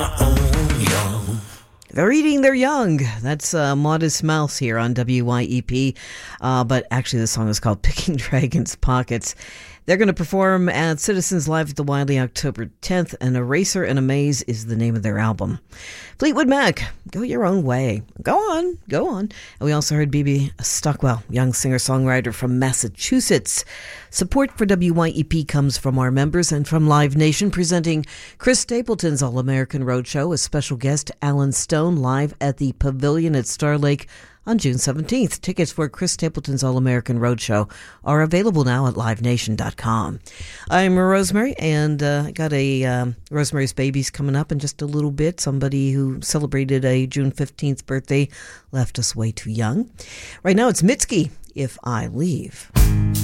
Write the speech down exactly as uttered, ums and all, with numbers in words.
They're eating their young. That's uh, Modest Mouse here on W Y E P. Uh, but actually, the song is called Picking Dragons' Pockets. They're going to perform at Citizens Live at the Wiley October tenth, and Eraser and Amaze is the name of their album. Fleetwood Mac, Go Your Own Way. Go on, go on. And we also heard B B Stockwell, young singer-songwriter from Massachusetts. Support for W Y E P comes from our members and from Live Nation, presenting Chris Stapleton's All-American Roadshow with special guest Alan Stone live at the Pavilion at Star Lake on June seventeenth. Tickets for Chris Stapleton's All-American Roadshow are available now at live nation dot com. I'm Rosemary, and uh, I got a um, Rosemary's Babies coming up in just a little bit. Somebody who celebrated a June fifteenth birthday left us way too young. Right now it's Mitski, If I Leave.